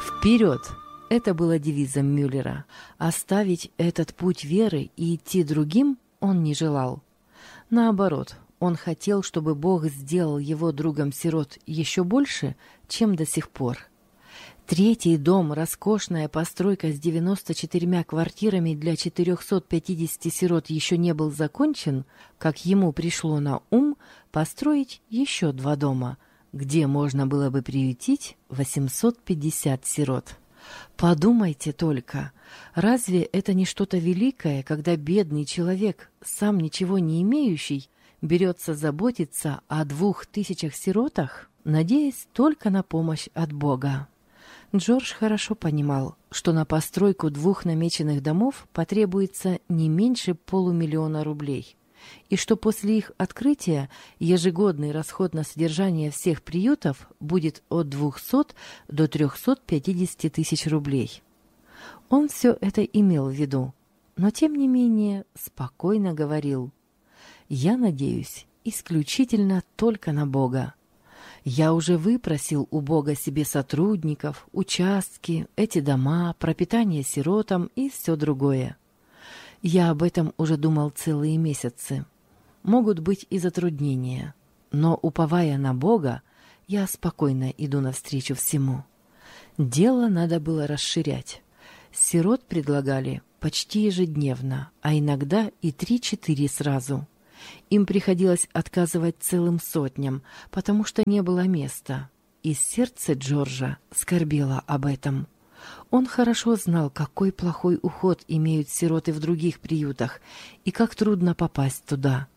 Вперед! Это было девизом Мюллера. Оставить этот путь веры и идти другим он не желал. Наоборот, он хотел, чтобы Бог сделал его другом-сирот еще больше, чем до сих пор. Третий дом, роскошная постройка с 94 квартирами для 450 сирот еще не был закончен, как ему пришло на ум построить еще 2 дома, где можно было бы приютить 850 сирот. Подумайте только, разве это не что-то великое, когда бедный человек, сам ничего не имеющий, берется заботиться о 2000 сиротах, надеясь только на помощь от Бога? Джордж хорошо понимал, что на постройку 2 намеченных домов потребуется не меньше 500 000 рублей, и что после их открытия ежегодный расход на содержание всех приютов будет от 200 до 350 тысяч рублей. Он все это имел в виду, но тем не менее спокойно говорил: «Я надеюсь исключительно только на Бога. Я уже выпросил у Бога себе сотрудников, участки, эти дома, пропитание сиротам и все другое. Я об этом уже думал целые месяцы. Могут быть и затруднения, но, уповая на Бога, я спокойно иду навстречу всему». Дело надо было расширять. Сирот предлагали почти ежедневно, а иногда и 3-4 сразу. Им приходилось отказывать целым сотням, потому что не было места, и сердце Джорджа скорбело об этом. Он хорошо знал, какой плохой уход имеют сироты в других приютах и как трудно попасть туда.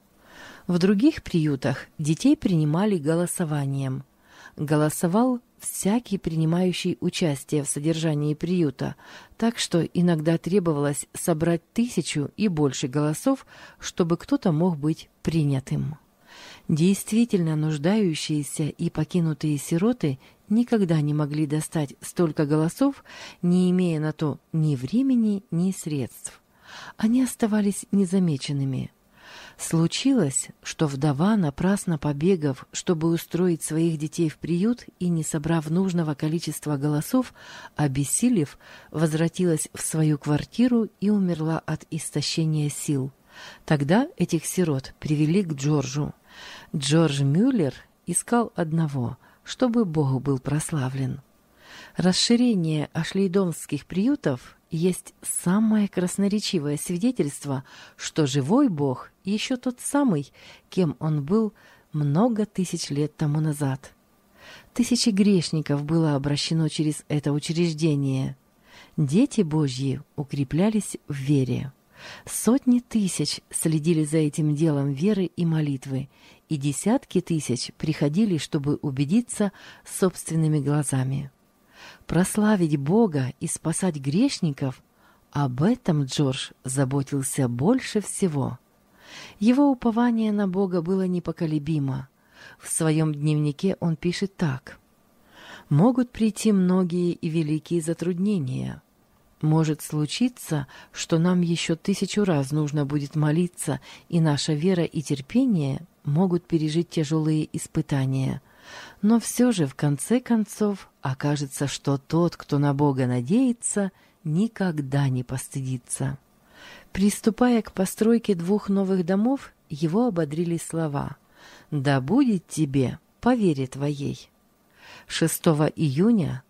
В других приютах детей принимали голосованием. Голосовал всякий, принимающий участие в содержании приюта, так что иногда требовалось собрать 1000 и больше голосов, чтобы кто-то мог быть принятым. Действительно нуждающиеся и покинутые сироты никогда не могли достать столько голосов, не имея на то ни времени, ни средств. Они оставались незамеченными. Случилось, что вдова, напрасно побегав, чтобы устроить своих детей в приют и не собрав нужного количества голосов, обессилев, возвратилась в свою квартиру и умерла от истощения сил. Тогда этих сирот привели к Джорджу. Джордж Мюллер искал одного, чтобы Бог был прославлен. Расширение ашлейдомских приютов есть самое красноречивое свидетельство, что живой Бог еще тот самый, кем он был много тысяч лет тому назад. Тысячи грешников было обращено через это учреждение. Дети Божьи укреплялись в вере. Сотни тысяч следили за этим делом веры и молитвы, и десятки тысяч приходили, чтобы убедиться собственными глазами. Прославить Бога и спасать грешников — об этом Джордж заботился больше всего. Его упование на Бога было непоколебимо. В своем дневнике он пишет так: «Могут прийти многие и великие затруднения. Может случиться, что нам еще 1000 раз нужно будет молиться, и наша вера и терпение могут пережить тяжелые испытания. Но все же, в конце концов, окажется, что тот, кто на Бога надеется, никогда не постыдится». Приступая к постройке 2 новых домов, его ободрили слова: «Да будет тебе по вере твоей». 6 июня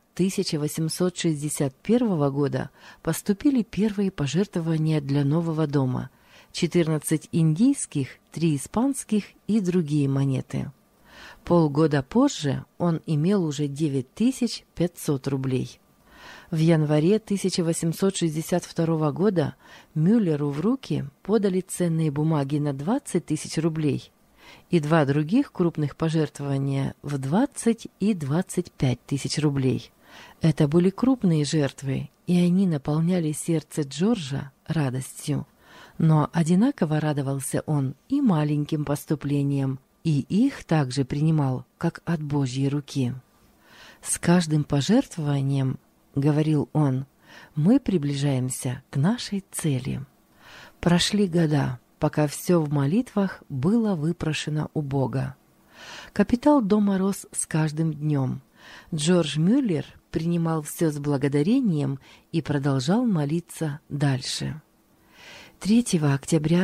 1861 года поступили первые пожертвования для нового дома: 14 индийских, 3 испанских и другие монеты. Полгода позже он имел уже 9500 рублей. В январе 1862 года Мюллеру в руки подали ценные бумаги на 20 000 рублей и 2 других крупных пожертвования в 20 и 25 тысяч рублей. Это были крупные жертвы, и они наполняли сердце Джорджа радостью. Но одинаково радовался он и маленьким поступлениям, и их также принимал, как от Божьей руки. «С каждым пожертвованием, — говорил он, — мы приближаемся к нашей цели». Прошли года, пока все в молитвах было выпрошено у Бога. Капитал дома рос с каждым днем. Джордж Мюллер принимал все с благодарением и продолжал молиться дальше. 3 октября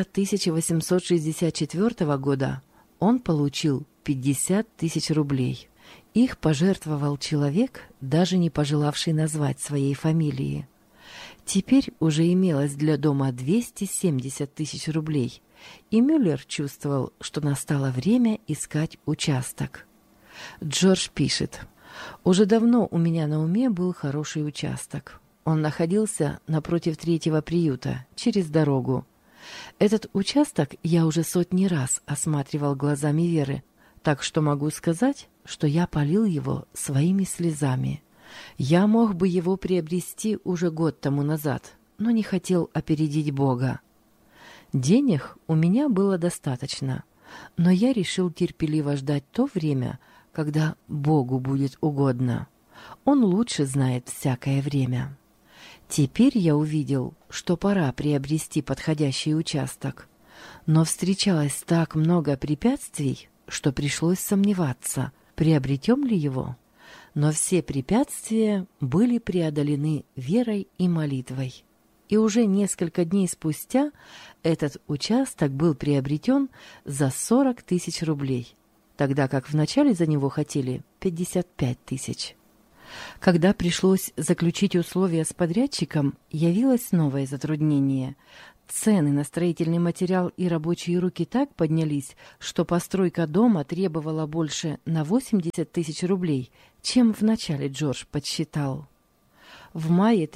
1864 года он получил 50 тысяч рублей. Их пожертвовал человек, даже не пожелавший назвать своей фамилии. Теперь уже имелось для дома 270 тысяч рублей, и Мюллер чувствовал, что настало время искать участок. Джордж пишет: «Уже давно у меня на уме был хороший участок. Он находился напротив 3-го приюта, через дорогу. Этот участок я уже сотни раз осматривал глазами Веры, так что могу сказать, что я полил его своими слезами. Я мог бы его приобрести уже год тому назад, но не хотел опередить Бога. Денег у меня было достаточно, но я решил терпеливо ждать то время, когда Богу будет угодно. Он лучше знает всякое время. Теперь я увидел, что пора приобрести подходящий участок, но встречалось так много препятствий, что пришлось сомневаться, приобретем ли его. Но все препятствия были преодолены верой и молитвой. И уже несколько дней спустя этот участок был приобретен за 40 тысяч рублей, тогда как вначале за него хотели 55 тысяч. Когда пришлось заключить условия с подрядчиком, явилось новое затруднение. Цены на строительный материал и рабочие руки так поднялись, что постройка дома требовала больше на 80 тысяч рублей, чем вначале Джордж подсчитал. В мае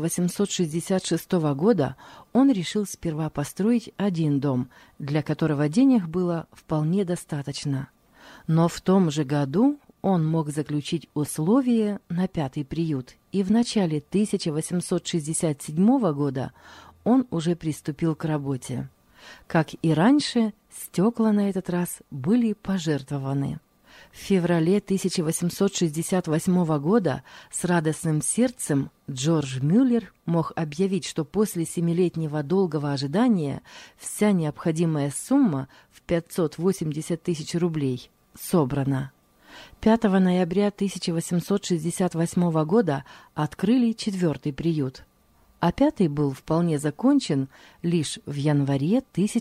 1866 года он решил сперва построить один дом, для которого денег было вполне достаточно. Но в том же году он мог заключить условия на 5-й приют, и в начале 1867 года он уже приступил к работе. Как и раньше, стекла на этот раз были пожертвованы. В феврале 1868 года с радостным сердцем Джордж Мюллер мог объявить, что после 7-летнего долгого ожидания вся необходимая сумма в 580 тысяч рублей собрана. 5 ноября 1868 года открыли 4-й приют, а 5-й был вполне закончен лишь в январе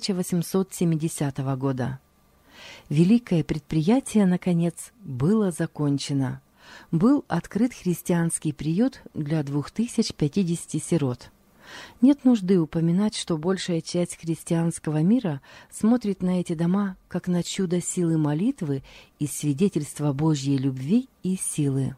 1870 года. Великое предприятие, наконец, было закончено. Был открыт христианский приют для 2050 сирот. Нет нужды упоминать, что большая часть христианского мира смотрит на эти дома как на чудо силы молитвы и свидетельство Божьей любви и силы.